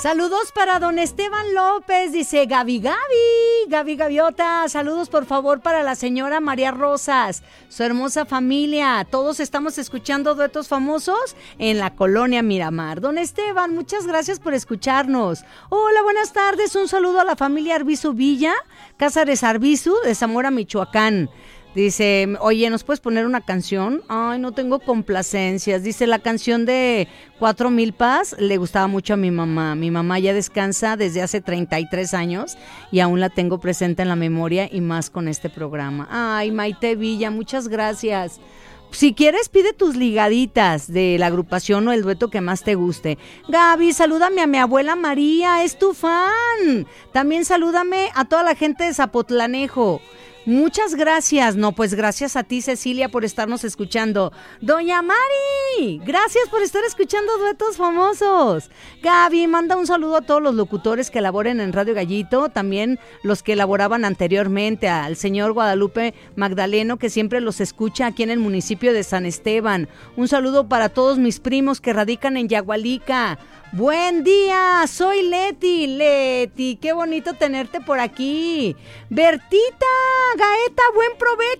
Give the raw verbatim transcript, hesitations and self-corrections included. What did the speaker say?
Saludos para don Esteban López, dice Gaby Gaby, Gaby Gaviota, saludos por favor para la señora María Rosas, su hermosa familia, todos estamos escuchando Duetos Famosos en la colonia Miramar. Don Esteban, muchas gracias por escucharnos. Hola, buenas tardes, un saludo a la familia Arbizu Villa, Cázares Arbizu de Zamora, Michoacán. Dice, oye, ¿nos puedes poner una canción? Ay, no tengo complacencias. Dice, la canción de Cuatro Milpas le gustaba mucho a mi mamá. Mi mamá ya descansa desde hace treinta y tres años y aún la tengo presente en la memoria y más con este programa. Ay, Maite Villa, muchas gracias. Si quieres, pide tus ligaditas de la agrupación o el dueto que más te guste. Gaby, salúdame a mi abuela María, es tu fan. También salúdame a toda la gente de Zapotlanejo. Muchas gracias. No, pues gracias a ti, Cecilia, por estarnos escuchando. Doña Mari, gracias por estar escuchando Duetos Famosos. Gaby, manda un saludo a todos los locutores que laboren en Radio Gallito, también los que laboraban anteriormente, al señor Guadalupe Magdaleno, que siempre los escucha aquí en el municipio de San Esteban. Un saludo para todos mis primos que radican en Yagualica. Buen día, soy Leti, Leti, qué bonito tenerte por aquí. Bertita, Gaeta, buen provecho.